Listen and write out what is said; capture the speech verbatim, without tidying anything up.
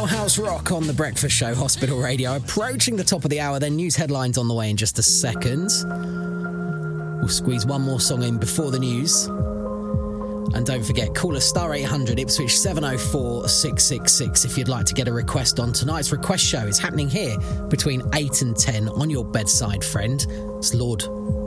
More house rock on The Breakfast Show, Hospital Radio. Approaching the top of the hour, then news headlines on the way in just a second. We'll squeeze one more song in before the news. And don't forget, call us star eight hundred Ipswich seven oh four, six six six if you'd like to get a request on tonight's request show. It's happening here between eight and ten on your bedside, friend. It's Lord